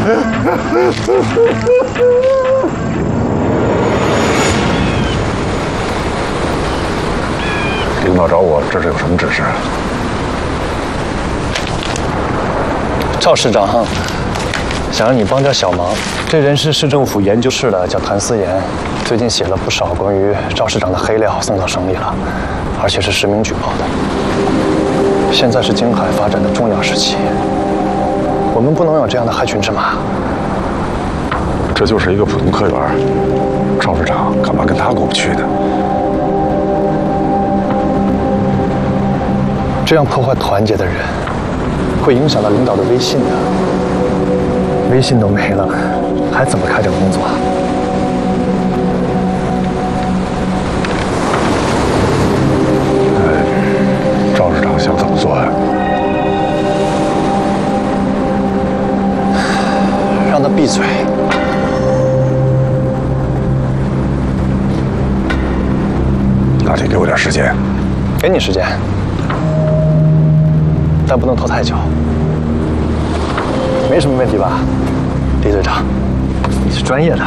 领导找我，这是有什么指示？ 赵市长想让你帮点小忙。这人是市政府研究室的，叫谭思妍，最近写了不少关于赵市长的黑料，送到省里了，而且是实名举报的。现在是京海发展的重要时期，我们不能有这样的害群之马。 这就是一个普通科员，赵市长干嘛跟他过不去呢？ 这样破坏团结的人，会影响到领导的威信的。威信都没了，还怎么开展工作？ 赵市长想怎么做呀？ 让他闭嘴。 那得给我点时间。 给你时间，但不能拖太久。没什么问题吧，李队长？你是专业的。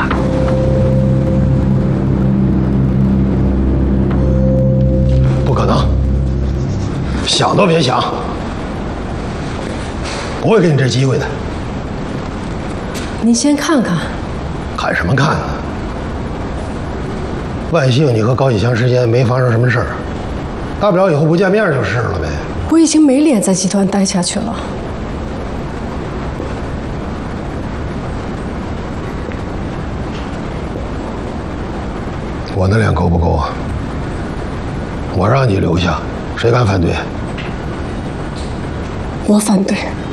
不可能，想都别想，不会给你这机会的。 你先看看。 看什么看啊？万幸你和高启强之间没发生什么事儿，大不了以后不见面就是了呗。 我已经没脸在集团待下去了。 我的脸够不够啊？我让你留下，谁敢反对？ 我反对。